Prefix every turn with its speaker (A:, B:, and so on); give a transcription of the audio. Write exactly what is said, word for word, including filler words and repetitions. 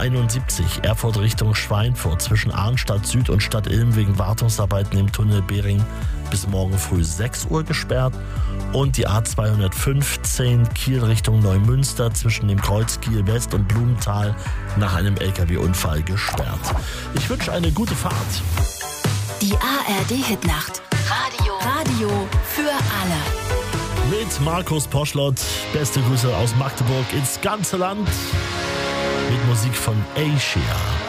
A: einundsiebzig Erfurt Richtung Schweinfurt zwischen Arnstadt Süd und Stadt Ilm wegen Wartungsarbeiten im Tunnel Bering bis morgen früh sechs Uhr gesperrt. Und die A zweihundertfünfzehn Kiel Richtung Neumünster zwischen dem Kreuz Kiel West und Blumenthal nach einem L K W-Unfall gesperrt. Ich wünsche eine gute Fahrt.
B: Die A R D-Hitnacht. Radio. Radio für alle.
A: Mit Markus Poschlott. Beste Grüße aus Magdeburg ins ganze Land. Mit Musik von Asia.